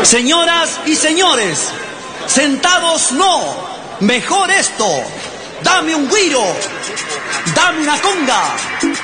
Señoras y señores, sentados no, mejor esto. Dame un güiro, dame una conga.